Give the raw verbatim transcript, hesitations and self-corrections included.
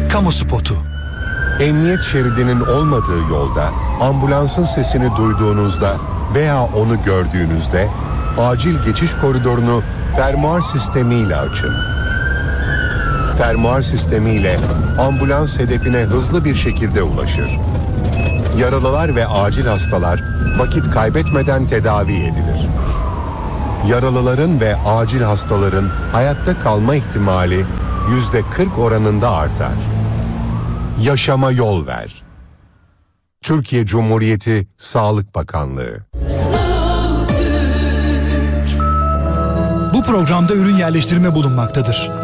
Kamu spotu. Emniyet şeridinin olmadığı yolda ambulansın sesini duyduğunuzda veya onu gördüğünüzde acil geçiş koridorunu fermuar sistemiyle açın. Fermuar sistemiyle ambulans hedefine hızlı bir şekilde ulaşır. Yaralılar ve acil hastalar vakit kaybetmeden tedavi edilir. Yaralıların ve acil hastaların hayatta kalma ihtimali yüzde kırk oranında artar. Yaşama yol ver. Türkiye Cumhuriyeti Sağlık Bakanlığı. Bu programda ürün yerleştirme bulunmaktadır.